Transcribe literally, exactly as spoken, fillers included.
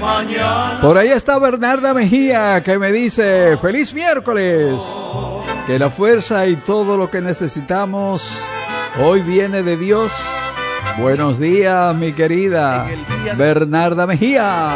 mañana. Por ahí está Bernarda Mejía, que me dice: feliz miércoles, que la fuerza y todo lo que necesitamos hoy viene de Dios. Buenos días, mi querida Bernarda Mejía.